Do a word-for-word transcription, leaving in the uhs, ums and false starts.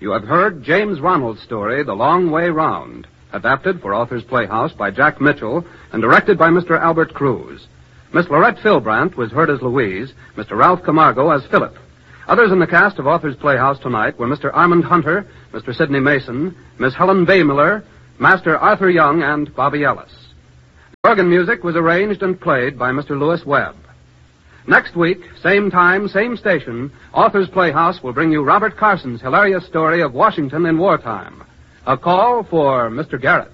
You have heard James Ronald's story, The Long Way Round, adapted for Authors Playhouse by Jack Mitchell and directed by Mister Albert Cruz. Miss Lorette Philbrandt was heard as Louise, Mister Ralph Camargo as Philip. Others in the cast of Authors Playhouse tonight were Mister Armand Hunter, Mister Sidney Mason, Miss Helen Baymiller, Master Arthur Young, and Bobby Ellis. The organ music was arranged and played by Mister Lewis Webb. Next week, same time, same station, Authors Playhouse will bring you Robert Carson's hilarious story of Washington in wartime. A call for Mister Garrett.